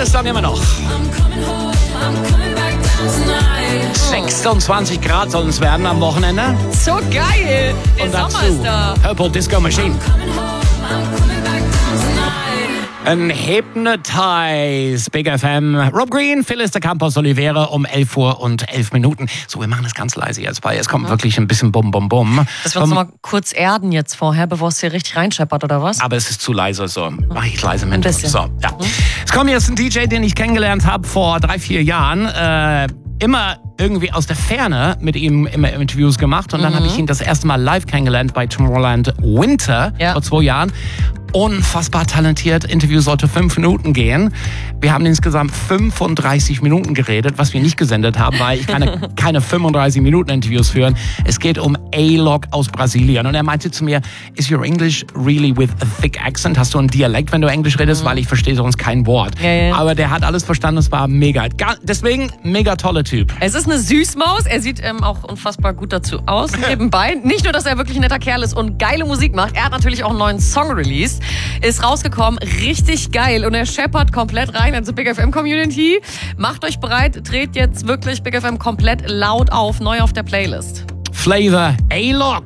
es dann immer noch. 26 Grad sollen es werden am Wochenende. So geil. Der Und Sommer dazu ist da. Purple Disco Machine. Ein Hypnotize, Big FM. Rob Green, Phyllis de Campos Oliveira um 11 Uhr und 11 Minuten. So, wir machen das ganz leise jetzt, weil es kommt wirklich ein bisschen Bum, Bum, Bum. Dass wir uns noch mal kurz erden jetzt vorher, bevor es hier richtig reinscheppert, oder was? Aber es ist zu leise, so. Mach ich leise mit. Ein bisschen. So, ja. Es kommt jetzt ein DJ, den ich kennengelernt habe vor 3-4 Jahren. Immer irgendwie aus der Ferne mit ihm immer Interviews gemacht. Und dann habe ich ihn das erste Mal live kennengelernt bei Tomorrowland Winter vor 2 Jahren. Unfassbar talentiert. Interview sollte 5 Minuten gehen. Wir haben insgesamt 35 Minuten geredet, was wir nicht gesendet haben, weil ich kann keine 35 Minuten Interviews führen. Es geht um A-Log aus Brasilien. Und er meinte zu mir, is your English really with a thick accent? Hast du einen Dialekt, wenn du Englisch redest? Weil ich verstehe sonst kein Wort. Ja. Aber der hat alles verstanden, es war mega. Deswegen, mega toller Typ. Es ist eine Süßmaus. Er sieht auch unfassbar gut dazu aus nebenbei. Nicht nur, dass er wirklich ein netter Kerl ist und geile Musik macht. Er hat natürlich auch einen neuen Song released. Ist rausgekommen, richtig geil. Und er scheppert komplett rein in die Big FM Community. Macht euch bereit, dreht jetzt wirklich Big FM komplett laut auf, neu auf der Playlist. Flavor A-Log.